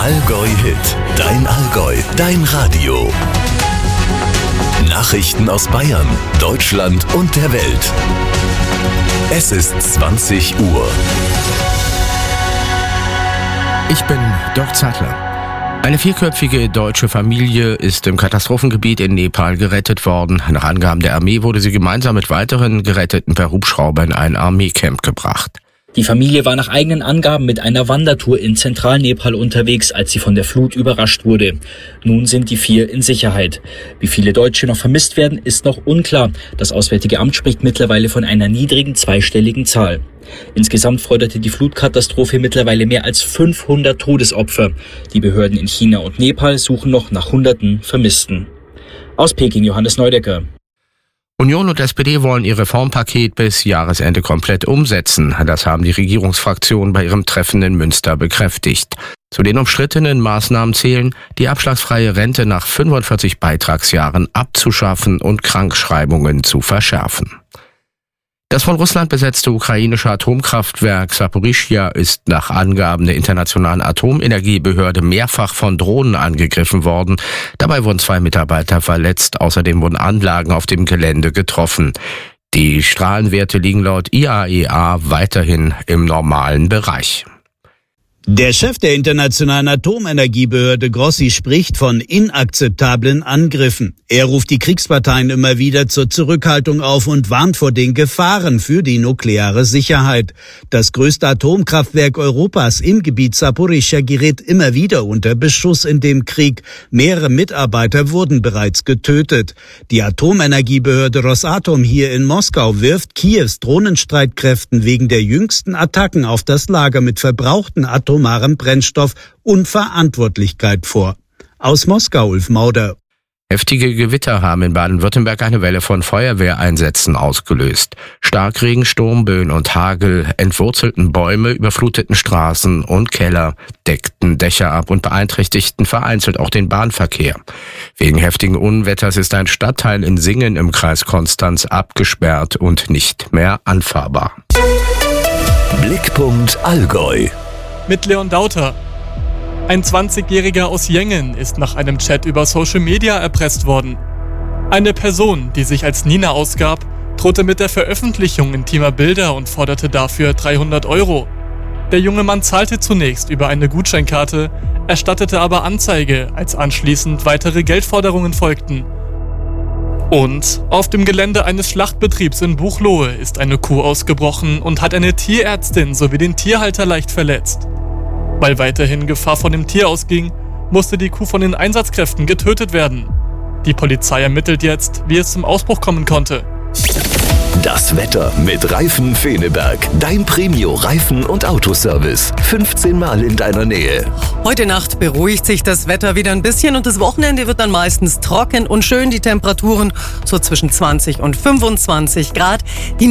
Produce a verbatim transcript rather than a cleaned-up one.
Allgäu Hit, dein Allgäu, dein Radio. Nachrichten aus Bayern, Deutschland und der Welt. Es ist zwanzig Uhr. Ich bin Dirk Zeitler. Eine vierköpfige deutsche Familie ist im Katastrophengebiet in Nepal gerettet worden. Nach Angaben der Armee wurde sie gemeinsam mit weiteren Geretteten per Hubschrauber in ein Armeecamp gebracht. Die Familie war nach eigenen Angaben mit einer Wandertour in Zentralnepal unterwegs, als sie von der Flut überrascht wurde. Nun sind die vier in Sicherheit. Wie viele Deutsche noch vermisst werden, ist noch unklar. Das Auswärtige Amt spricht mittlerweile von einer niedrigen zweistelligen Zahl. Insgesamt forderte die Flutkatastrophe mittlerweile mehr als fünfhundert Todesopfer. Die Behörden in China und Nepal suchen noch nach Hunderten Vermissten. Aus Peking, Johannes Neudecker. Union und S P D wollen ihr Reformpaket bis Jahresende komplett umsetzen. Das haben die Regierungsfraktionen bei ihrem Treffen in Münster bekräftigt. Zu den umstrittenen Maßnahmen zählen, die abschlagsfreie Rente nach fünfundvierzig Beitragsjahren abzuschaffen und Krankschreibungen zu verschärfen. Das von Russland besetzte ukrainische Atomkraftwerk Saporischschja ist nach Angaben der Internationalen Atomenergiebehörde mehrfach von Drohnen angegriffen worden. Dabei wurden zwei Mitarbeiter verletzt. Außerdem wurden Anlagen auf dem Gelände getroffen. Die Strahlenwerte liegen laut I A E A weiterhin im normalen Bereich. Der Chef der Internationalen Atomenergiebehörde Grossi spricht von inakzeptablen Angriffen. Er ruft die Kriegsparteien immer wieder zur Zurückhaltung auf und warnt vor den Gefahren für die nukleare Sicherheit. Das größte Atomkraftwerk Europas im Gebiet Saporischschja gerät immer wieder unter Beschuss in dem Krieg. Mehrere Mitarbeiter wurden bereits getötet. Die Atomenergiebehörde Rosatom hier in Moskau wirft Kiews Drohnenstreitkräften wegen der jüngsten Attacken auf das Lager mit verbrauchten Atom atomaren Brennstoff Unverantwortlichkeit vor. Aus Moskau, Ulf Mauder. Heftige Gewitter haben in Baden-Württemberg eine Welle von Feuerwehreinsätzen ausgelöst. Starkregen, Sturm, Böen und Hagel entwurzelten Bäume, überfluteten Straßen und Keller, deckten Dächer ab und beeinträchtigten vereinzelt auch den Bahnverkehr. Wegen heftigen Unwetters ist ein Stadtteil in Singen im Kreis Konstanz abgesperrt und nicht mehr anfahrbar. Blickpunkt Allgäu. Mit Leon Dauter. Ein zwanzigjähriger aus Jengen ist nach einem Chat über Social Media erpresst worden. Eine Person, die sich als Nina ausgab, drohte mit der Veröffentlichung intimer Bilder und forderte dafür dreihundert Euro. Der junge Mann zahlte zunächst über eine Gutscheinkarte, erstattete aber Anzeige, als anschließend weitere Geldforderungen folgten. Und auf dem Gelände eines Schlachtbetriebs in Buchloe ist eine Kuh ausgebrochen und hat eine Tierärztin sowie den Tierhalter leicht verletzt. Weil weiterhin Gefahr von dem Tier ausging, musste die Kuh von den Einsatzkräften getötet werden. Die Polizei ermittelt jetzt, wie es zum Ausbruch kommen konnte. Das Wetter mit Reifen Feneberg. Dein Premio-Reifen- und Autoservice. fünfzehn Mal in deiner Nähe. Heute Nacht beruhigt sich das Wetter wieder ein bisschen und das Wochenende wird dann meistens trocken und schön. Die Temperaturen so zwischen zwanzig und fünfundzwanzig Grad. Die